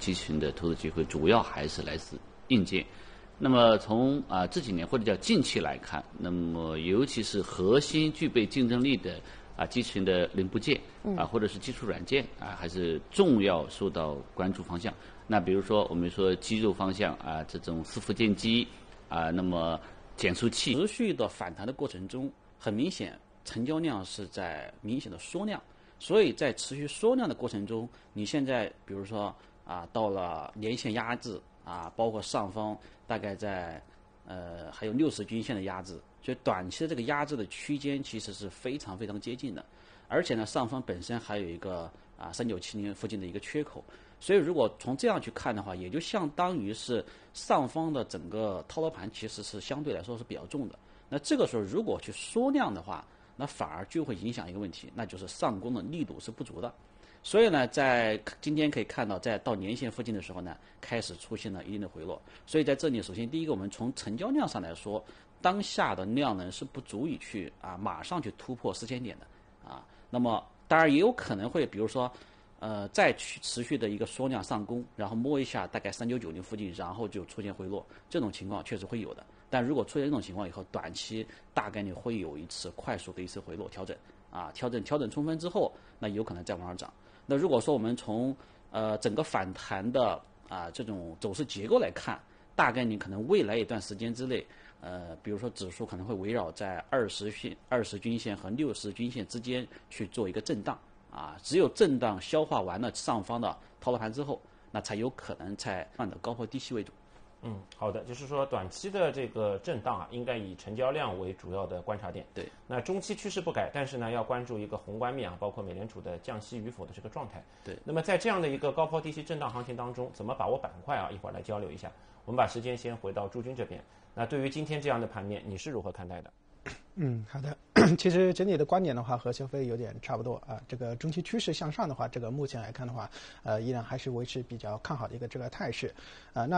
集群的投资机会主要还是来自硬件。那么从这几年或者叫近期来看，那么尤其是核心具备竞争力的集群的零部件或者是基础软件还是重要受到关注方向。那比如说我们说肌肉方向这种伺服电机那么减速器持续的反弹的过程中，很明显成交量是在明显的缩量，所以在持续缩量的过程中，你现在比如说到了年线压制包括上方大概在还有60均线的压制，所以短期的这个压制的区间其实是非常非常接近的，而且呢上方本身还有一个3970附近的一个缺口，所以如果从这样去看的话，也就相当于是上方的整个套牢盘其实是相对来说是比较重的。那这个时候如果去缩量的话，那反而就会影响一个问题，那就是上攻的力度是不足的。所以呢，在今天可以看到，在到年线附近的时候呢，开始出现了一定的回落。所以在这里，首先第一个，我们从成交量上来说，当下的量能是不足以去马上去突破4000点的那么当然也有可能会，比如说再去持续的一个缩量上攻，然后摸一下大概3990附近，然后就出现回落，这种情况确实会有的。但如果出现这种情况以后，短期大概率会有一次快速的一次回落调整调整充分之后，那有可能再往上涨。那如果说我们从整个反弹的这种走势结构来看，大概率可能未来一段时间之内，比如说指数可能会围绕在20均线和60均线之间去做一个震荡只有震荡消化完了上方的套牢盘之后，那才有可能在慢的高抛低吸为主。 好的，就是说短期的这个震荡应该以成交量为主要的观察点。 对， 那中期趋势不改，但是呢，要关注一个宏观面包括美联储的降息与否的这个状态。 对， 那么在这样的一个高抛低吸震荡行情当中，怎么把握板块一会儿来交流一下。我们把时间先回到朱军这边。那对于今天这样的盘面，你是如何看待的？ 好的。其实整体的观点的话和消费有点差不多这个中期趋势向上的话，这个目前来看的话，依然还是维持比较看好的一个这个态势那